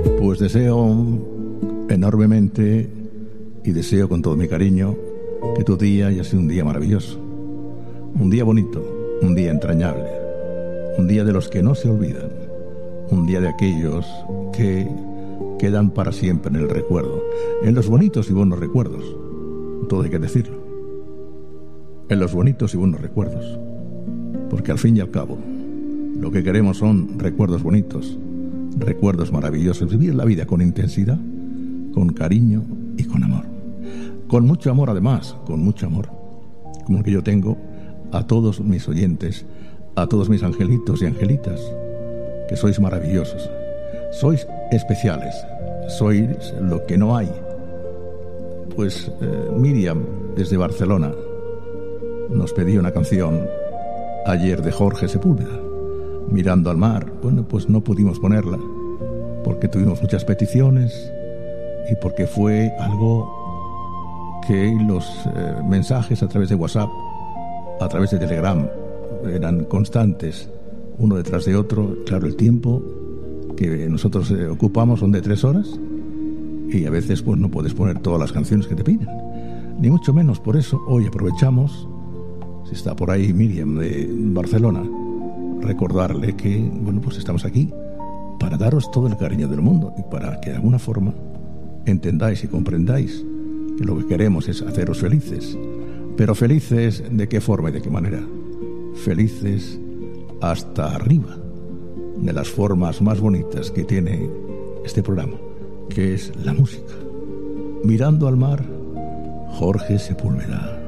Pues deseo enormemente y deseo con todo mi cariño que tu día haya sido un día maravilloso, un día bonito, un día entrañable, un día de los que no se olvidan, un día de aquellos que quedan para siempre en el recuerdo, en los bonitos y buenos recuerdos, todo hay que decirlo, en los bonitos y buenos recuerdos, porque al fin y al cabo lo que queremos son recuerdos bonitos, recuerdos maravillosos, vivir la vida con intensidad, con cariño y con amor. Con mucho amor además, con mucho amor, como el que yo tengo a todos mis oyentes, a todos mis angelitos y angelitas, que sois maravillosos, sois especiales, sois lo que no hay. Pues Miriam, desde Barcelona, nos pedía una canción ayer de Jorge Sepúlveda, Mirando al mar. Bueno, pues no pudimos ponerla porque tuvimos muchas peticiones y porque fue algo que los mensajes a través de WhatsApp, a través de Telegram, eran constantes, uno detrás de otro. Claro, el tiempo que nosotros ocupamos son de 3 horas y a veces pues no puedes poner todas las canciones que te piden, ni mucho menos. Por eso hoy aprovechamos, si está por ahí Miriam de Barcelona, recordarle que, bueno, pues estamos aquí para daros todo el cariño del mundo y para que de alguna forma entendáis y comprendáis que lo que queremos es haceros felices. Pero felices, ¿de qué forma y de qué manera? Felices hasta arriba, de las formas más bonitas que tiene este programa, que es la música. Mirando al mar, Jorge Sepúlveda.